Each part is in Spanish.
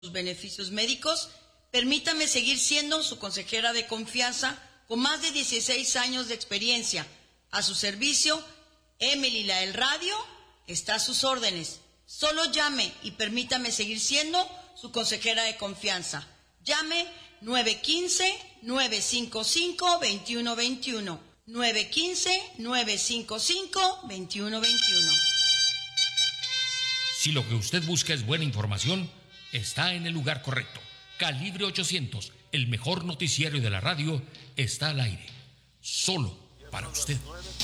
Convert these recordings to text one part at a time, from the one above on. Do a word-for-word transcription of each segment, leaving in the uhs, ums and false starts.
sus beneficios médicos, permítame seguir siendo su consejera de confianza con más de dieciséis años de experiencia. A su servicio, Emily la del Radio está a sus órdenes. Solo llame y permítame seguir siendo su consejera de confianza. Llame nueve uno cinco, nueve cinco cinco, dos uno dos uno. nueve uno cinco, nueve cinco cinco, dos uno dos uno. Si lo que usted busca es buena información, está en el lugar correcto. Calibre ochocientos, el mejor noticiario de la radio, está al aire. Solo para usted.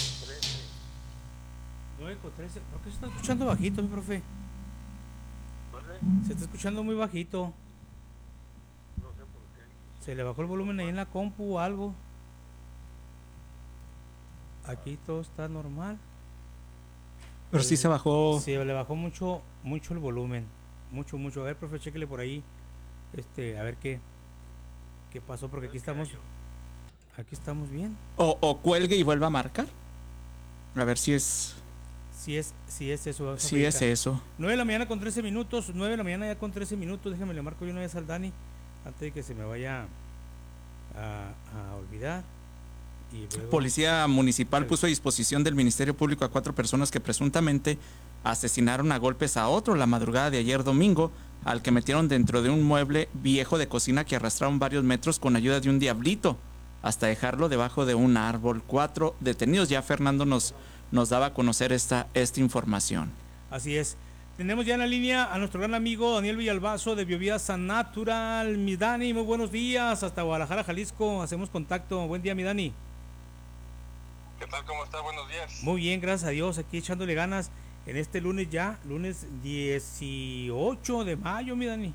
nueve con trece. ¿Por qué se está escuchando bajito, mi profe? Se está escuchando muy bajito. No sé por qué. Se le bajó el volumen ahí en la compu o algo. Aquí todo está normal. Pero sí se bajó. Sí, le bajó mucho, mucho el volumen. Mucho, mucho. A ver, profe, chéquele por ahí. Este, a ver qué, qué pasó, porque aquí estamos. Aquí estamos bien. O, o cuelgue y vuelva a marcar. A ver si es. Si es, si es eso. Si es eso. nueve de la mañana con trece minutos. nueve de la mañana ya con trece minutos. Déjame le marco yo una vez al Dani. Antes de que se me vaya a, a olvidar. Y luego... Policía Municipal puso a disposición del Ministerio Público a cuatro personas que presuntamente asesinaron a golpes a otro la madrugada de ayer domingo, al que metieron dentro de un mueble viejo de cocina que arrastraron varios metros con ayuda de un diablito, hasta dejarlo debajo de un árbol. Cuatro detenidos. Ya Fernando nos, nos daba a conocer esta, esta información. Así es. Tenemos ya en la línea a nuestro gran amigo Daniel Villalbazo de Biovida San Natural. Mi Dani, muy buenos días. Hasta Guadalajara, Jalisco. Hacemos contacto. Buen día, mi Dani. ¿Qué tal? ¿Cómo está? Buenos días. Muy bien, gracias a Dios. Aquí echándole ganas en este lunes ya. Lunes dieciocho de mayo, mi Dani.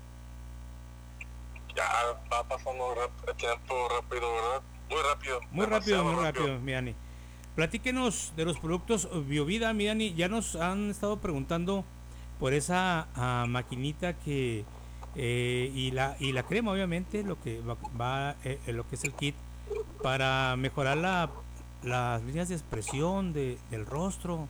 Ya va pasando el tiempo rápido, ¿verdad? Muy rápido. Muy rápido, muy rápido, rápido, mi Dani. Platíquenos de los productos Biovida, mi Dani. Ya nos han estado preguntando por esa uh, maquinita que eh, y la y la crema, obviamente, lo que va, va eh, lo que es el kit para mejorar la, las líneas de expresión de, del rostro.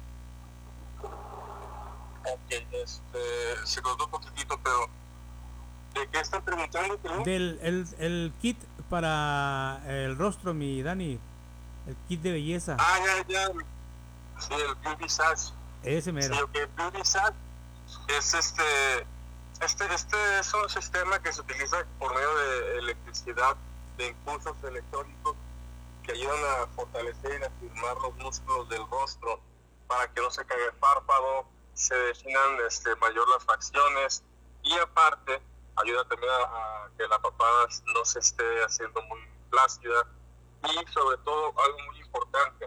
Ok, este, se cortó un poquitito, pero ¿de qué están preguntando? ¿no? Del el, el kit para el rostro, mi Dani. El kit de belleza. Ah, ya, ya. Sí, el Beauty Sash. Ese mero. Sí, okay. Beauty Sash es este, este, este es un sistema que se utiliza por medio de electricidad, de impulsos electrónicos que ayudan a fortalecer y a firmar los músculos del rostro para que no se caiga el párpado, se definan este, mayor las facciones y aparte ayuda también a, a que la papada no se esté haciendo muy flácida. Y sobre todo, algo muy importante,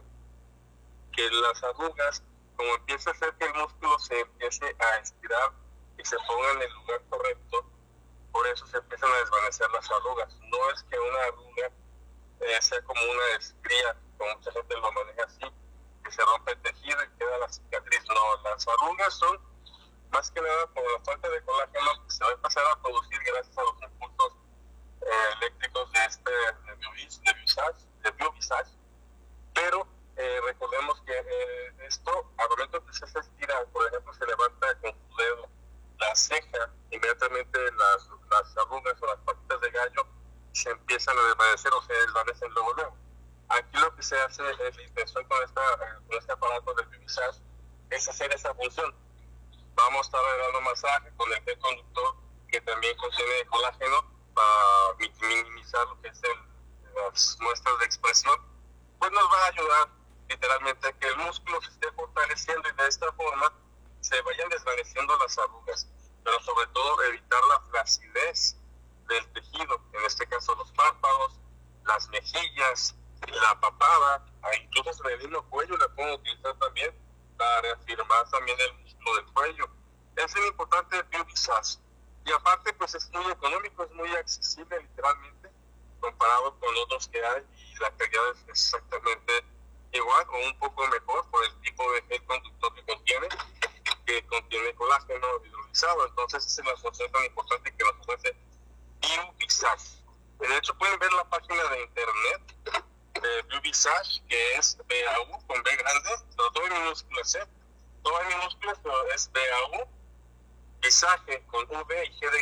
que las arrugas, como empieza a hacer que el músculo se empiece a estirar y se ponga en el lugar correcto, por eso se empiezan a desvanecer las arrugas. No es que una arruga eh, sea como una estría, como mucha gente lo maneja así, que se rompe el tejido y queda la cicatriz. No, las arrugas son más que nada por la falta de colágeno que se va a empezar a producir gracias a los impulsos Eh, eléctricos de este de Biovisage, de Biovisage, pero eh, recordemos que eh, esto al momento que se estira, por ejemplo, se levanta con su dedo la ceja, inmediatamente las, las arrugas o las patitas de gallo se empiezan a desvanecer o se desvanecen luego luego. Aquí lo que se hace, eh, la intención con, esta, eh, con este aparato de Biovisage es hacer esa función. Vamos a estar dando masaje con el gel conductor que también contiene colágeno para minimizar lo que es el, las muestras de expresión, pues nos va a ayudar literalmente a que el músculo se esté fortaleciendo y de esta forma se vayan desvaneciendo las arrugas, pero sobre todo evitar la flacidez del tejido, en este caso los párpados, las mejillas, la papada, incluso en el mismo cuello la puedo utilizar también para reafirmar también el músculo del cuello. Es muy importante el Biovisage. Y aparte, pues es muy económico, es muy accesible literalmente, comparado con otros que hay, y la calidad es exactamente igual o un poco mejor por el tipo de gel conductor que contiene, que contiene colágeno hidrolizado. Entonces esa es la función tan importante que nos ofrece Biovisage. De hecho, pueden ver la página de internet de Biovisage, que es B A U con B grande, pero todo en minúsculas, ¿eh? Todo en minúsculas, pero es B A U Visage con V y G de